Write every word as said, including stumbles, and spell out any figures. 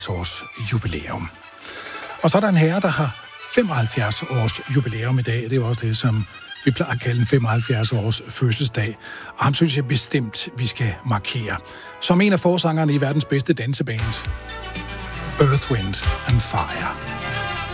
års jubilæum. Og så er der en herre, der har femoghalvfjerds års jubilæum i dag. Det er jo også det, som vi plejer at kalde en femoghalvfjerds års fødselsdag. Og ham synes jeg bestemt, vi skal markere. Som en af forsangerne i verdens bedste danseband, Earth, Wind and Fire.